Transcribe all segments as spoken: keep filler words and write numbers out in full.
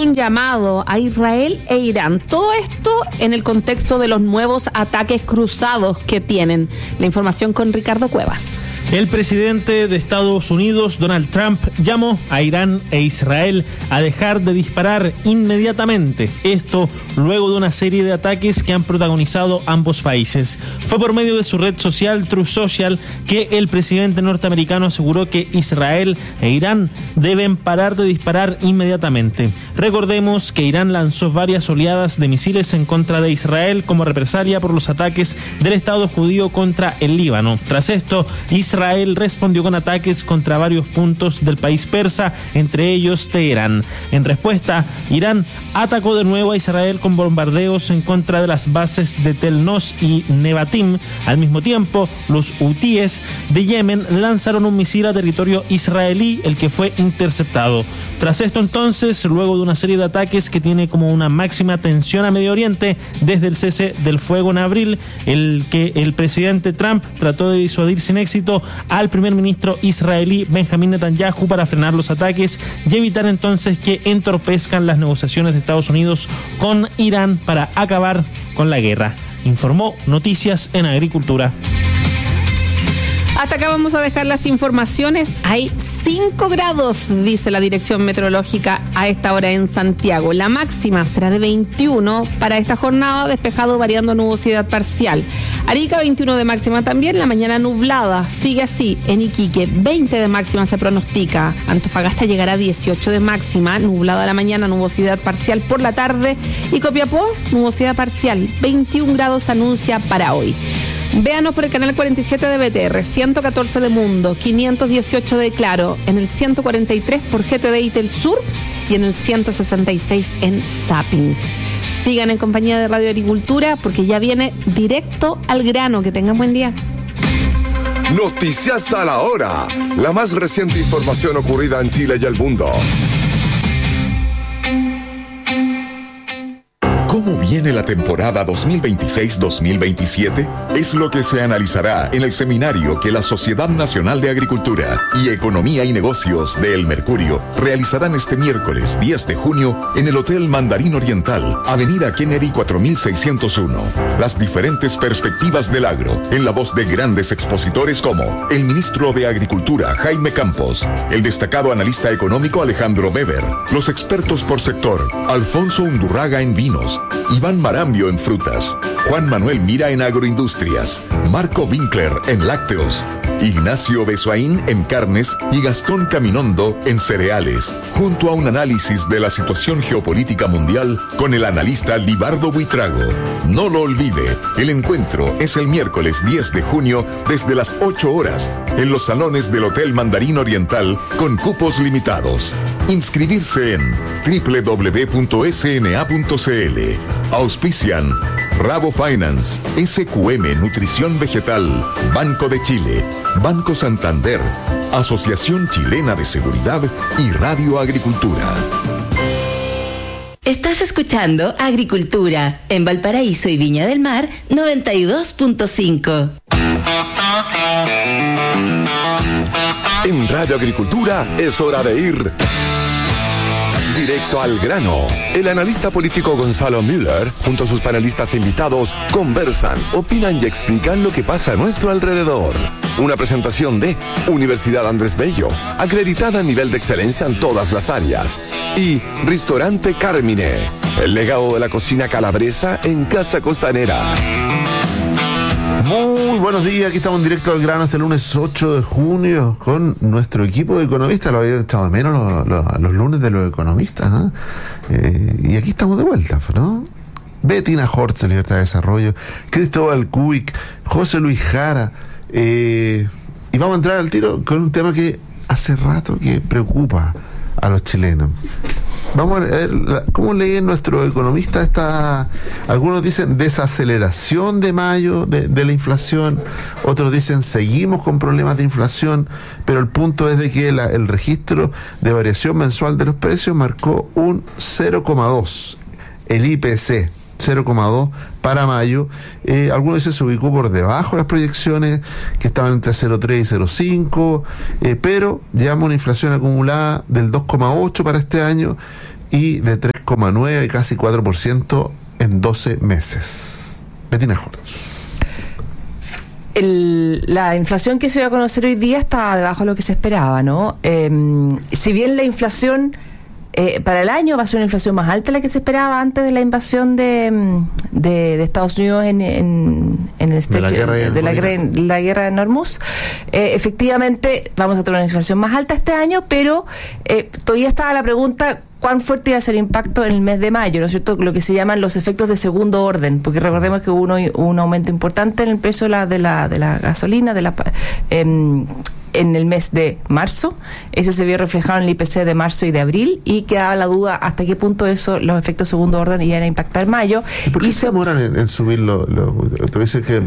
un llamado a Israel e Irán. Todo esto en el contexto de los nuevos ataques cruzados que tienen. La información con Ricardo Cuevas. El presidente de Estados Unidos, Donald Trump, llamó a Irán e Israel a dejar de disparar inmediatamente. Esto luego de una serie de ataques que han protagonizado ambos países. Fue por medio de su red social Truth Social que el presidente norteamericano aseguró que Israel e Irán deben parar de disparar inmediatamente. Recordemos que Irán lanzó varias oleadas de misiles en contra de Israel como represalia por los ataques del Estado judío contra el Líbano. Tras esto, Israel Israel respondió con ataques contra varios puntos del país persa, entre ellos Teherán. En respuesta, Irán atacó de nuevo a Israel con bombardeos en contra de las bases de Tel Nos y Nevatim. Al mismo tiempo, los hutíes de Yemen lanzaron un misil a territorio israelí, el que fue interceptado. Tras esto entonces, luego de una serie de ataques que tiene como una máxima tensión a Medio Oriente desde el cese del fuego en abril, el que el presidente Trump trató de disuadir sin éxito al primer ministro israelí Benjamín Netanyahu para frenar los ataques y evitar entonces que entorpezcan las negociaciones de Estados Unidos con Irán para acabar con la guerra. Informó Noticias en Agricultura. Hasta acá vamos a dejar las informaciones. Hay cinco grados, dice la Dirección Meteorológica a esta hora en Santiago. La máxima será de veintiuno para esta jornada, despejado variando nubosidad parcial. Arica veintiuno de máxima también, la mañana nublada, sigue así. En Iquique veinte de máxima se pronostica. Antofagasta llegará a dieciocho de máxima, nublada la mañana, nubosidad parcial por la tarde. Y Copiapó, nubosidad parcial, veintiún grados anuncia para hoy. Véanos por el canal cuarenta y siete de B T R, ciento catorce de Mundo, quinientos dieciocho de Claro, en el ciento cuarenta y tres por G T D y Telsur y en el ciento sesenta y seis en Zapping. Sigan en compañía de Radio Agricultura porque ya viene directo al grano. Que tengan buen día. Noticias a la hora. La más reciente información ocurrida en Chile y el mundo. ¿Cómo viene la temporada dos mil veintiséis dos mil veintisiete? Es lo que se analizará en el seminario que la Sociedad Nacional de Agricultura y Economía y Negocios de El Mercurio realizarán este miércoles diez de junio en el Hotel Mandarín Oriental, Avenida Kennedy cuatro mil seiscientos uno. Las diferentes perspectivas del agro, en la voz de grandes expositores como el ministro de Agricultura, Jaime Campos, el destacado analista económico Alejandro Weber, los expertos por sector, Alfonso Undurraga en vinos, Iván Marambio en frutas, Juan Manuel Mira en agroindustrias, Marco Winkler en lácteos, Ignacio Besoaín en carnes y Gastón Caminondo en cereales, junto a un análisis de la situación geopolítica mundial con el analista Libardo Buitrago. No lo olvide, el encuentro es el miércoles diez de junio desde las ocho horas en los salones del Hotel Mandarín Oriental con cupos limitados. Inscribirse en doble u doble u doble u punto s n a punto c l. Auspician Rabo Finance, S Q M Nutrición Vegetal, Banco de Chile, Banco Santander, Asociación Chilena de Seguridad y Radio Agricultura. Estás escuchando Agricultura en Valparaíso y Viña del Mar noventa y dos punto cinco. En Radio Agricultura es hora de ir directo al grano. El analista político Gonzalo Müller, junto a sus panelistas e invitados, conversan, opinan y explican lo que pasa a nuestro alrededor. Una presentación de Universidad Andrés Bello, acreditada a nivel de excelencia en todas las áreas. Y Ristorante Carmine, el legado de la cocina calabresa en Casa Costanera. Muy buenos días, aquí estamos en directo al grano este lunes ocho de junio con nuestro equipo de economistas. Lo había echado de menos los, los, los lunes de los economistas, ¿no? Eh, y aquí estamos de vuelta, ¿no? Bettina Hortz, de Libertad de Desarrollo, Cristóbal Kubik, José Luis Jara, eh, y vamos a entrar al tiro con un tema que hace rato que preocupa a los chilenos. Vamos a ver cómo leen nuestros economistas esta. Algunos dicen desaceleración de mayo de, de la inflación, otros dicen seguimos con problemas de inflación, pero el punto es de que la, el registro de variación mensual de los precios marcó un cero coma dos, el I P C cero coma dos para mayo. Eh, algunos dicen se ubicó por debajo de las proyecciones que estaban entre cero coma tres y cero coma cinco, eh, pero llevamos una inflación acumulada del dos coma ocho para este año y de tres coma nueve por ciento y casi cuatro por ciento en doce meses. Bettina Hortz. El, la inflación que se dio a conocer hoy día está debajo de lo que se esperaba, ¿no? Eh, si bien la inflación eh, para el año va a ser una inflación más alta de la que se esperaba antes de la invasión de, de, de Estados Unidos en, en, en el estrecho, de la guerra, de la, guerra, la guerra de Hormuz, eh, efectivamente vamos a tener una inflación más alta este año, pero eh, todavía estaba la pregunta: ¿cuán fuerte iba a ser el impacto en el mes de mayo? ¿No es cierto? Lo que se llaman los efectos de segundo orden, porque recordemos que hubo un, un aumento importante en el precio de la, de la, de la gasolina de la, eh, en el mes de marzo. Ese se vio reflejado en el I P C de marzo y de abril, y quedaba la duda hasta qué punto eso, los efectos de segundo orden, iban a impactar mayo. ¿Y por qué y se demoran en, en subirlo? Lo, tú dices que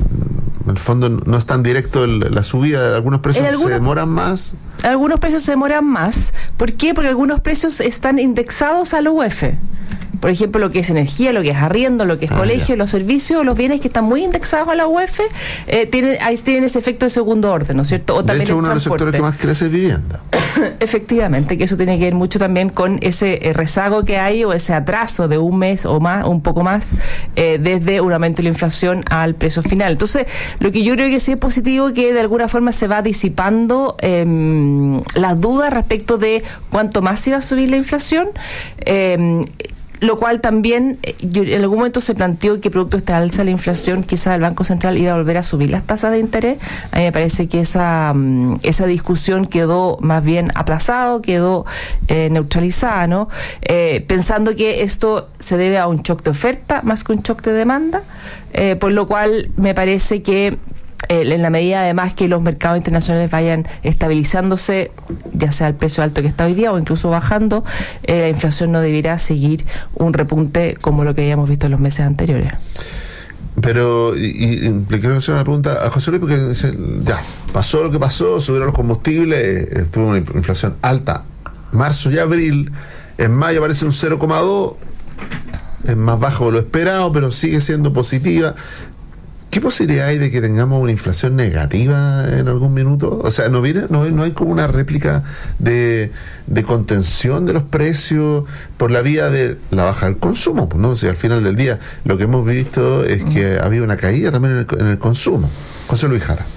en el fondo no es tan directo el, la subida de algunos precios, algunos, se demoran más. Algunos precios se demoran más. ¿Por qué? Porque algunos precios están indexados a la U E F. Por ejemplo, lo que es energía, lo que es arriendo, lo que es ah, colegio, ya. Los servicios, los bienes que están muy indexados a la U E F, eh, tienen, ahí tienen ese efecto de segundo orden, ¿no es cierto? O de también hecho, el uno transporte. de los sectores que más crece es vivienda. Efectivamente, que eso tiene que ver mucho también con ese eh, rezago que hay, o ese atraso de un mes o más, un poco más, eh, desde un aumento de la inflación al precio final. Entonces, lo que yo creo que sí es positivo, que de alguna forma se va disipando eh, las dudas respecto de cuánto más se iba a subir la inflación. Eh, Lo cual también, yo, en algún momento se planteó que producto de esta alza de la inflación, quizás el Banco Central iba a volver a subir las tasas de interés. A mí me parece que esa esa discusión quedó más bien aplazado, quedó eh, neutralizada, ¿no? Eh, pensando que esto se debe a un shock de oferta más que un shock de demanda, eh, por lo cual me parece que Eh, en la medida además que los mercados internacionales vayan estabilizándose, ya sea el precio alto que está hoy día o incluso bajando, eh, la inflación no deberá seguir un repunte como lo que habíamos visto en los meses anteriores. Pero, y, y le quiero hacer una pregunta a José Luis, porque ya, pasó lo que pasó, subieron los combustibles, estuvo una inflación alta marzo y abril, en mayo aparece un cero coma dos, es más bajo de lo esperado, pero sigue siendo positiva. ¿Qué posibilidad hay de que tengamos una inflación negativa en algún minuto? O sea, ¿no viene, no, no hay como una réplica de, de contención de los precios por la vía de la baja del consumo? ¿No? O sea, al final del día lo que hemos visto es que ha habido una caída también en el, en el consumo. José Luis Jara.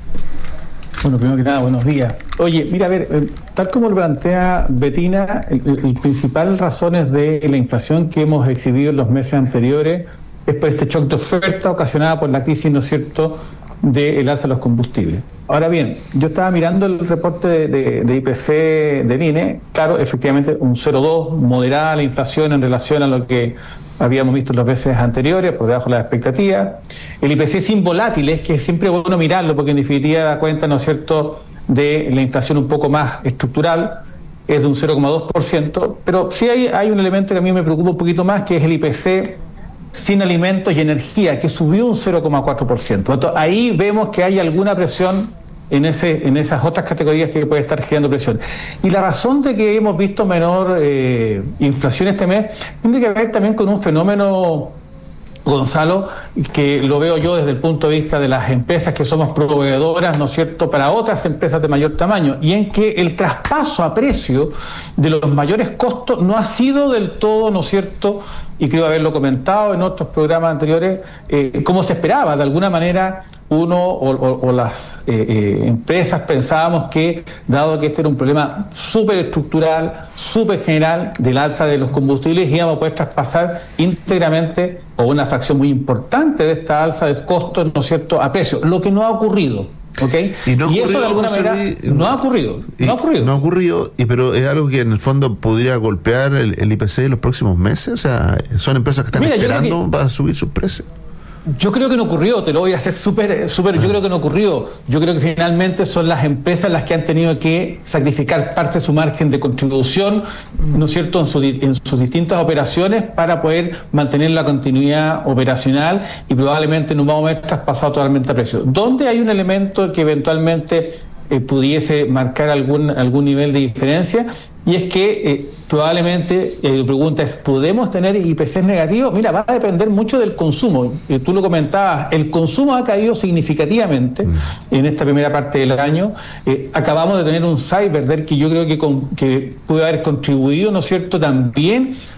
Bueno, primero que nada, buenos días. Oye, mira, a ver, eh, tal como lo plantea Bettina, el, el principal razones de la inflación que hemos exhibido en los meses anteriores es por este shock de oferta ocasionada por la crisis, ¿no es cierto?, del alza de los combustibles. Ahora bien, yo estaba mirando el reporte de, de, de I P C de I N E, claro, efectivamente un cero coma dos, moderada la inflación en relación a lo que habíamos visto en los meses anteriores, por debajo de las expectativas. El I P C sin volátiles, que es siempre bueno mirarlo, porque en definitiva da cuenta, ¿no es cierto?, de la inflación un poco más estructural, es de un cero coma dos por ciento, pero sí hay, hay un elemento que a mí me preocupa un poquito más, que es el I P C sin alimentos y energía, que subió un cero coma cuatro por ciento. Entonces, ahí vemos que hay alguna presión en ese en esas otras categorías que puede estar generando presión. Y la razón de que hemos visto menor eh, inflación este mes tiene que ver también con un fenómeno, Gonzalo, que lo veo yo desde el punto de vista de las empresas que somos proveedoras, ¿no es cierto?, para otras empresas de mayor tamaño, y en que el traspaso a precio de los mayores costos no ha sido del todo, ¿no es cierto?, y creo haberlo comentado en otros programas anteriores, eh, como se esperaba. De alguna manera uno o, o, o las eh, eh, empresas pensábamos que, dado que este era un problema súper estructural, súper general del alza de los combustibles, íbamos a poder traspasar íntegramente o una fracción muy importante de esta alza de costos, ¿no es cierto?, a precio, lo que no ha ocurrido. ¿Okay? Y, no y ocurrido, eso de alguna José manera Luis, no ha ocurrido, no ha ocurrido. No ha ocurrido, y, pero es algo que en el fondo podría golpear el, el I P C en los próximos meses. O sea, son empresas que están Mira, esperando que... para subir sus precios. Yo creo que no ocurrió, te lo voy a hacer súper, súper, yo creo que no ocurrió. Yo creo que finalmente son las empresas las que han tenido que sacrificar parte de su margen de contribución, ¿no es cierto?, en, su, en sus distintas operaciones para poder mantener la continuidad operacional, y probablemente no vamos a ver traspasado totalmente a precio. ¿Dónde hay un elemento que eventualmente eh, pudiese marcar algún, algún nivel de diferencia? Y es que eh, probablemente, eh, la pregunta es, ¿podemos tener I P Cs negativos? Mira, va a depender mucho del consumo. Eh, tú lo comentabas, el consumo ha caído significativamente mm. en esta primera parte del año. Eh, acabamos de tener un Cyberder que yo creo que, con, que puede haber contribuido, ¿no es cierto?, también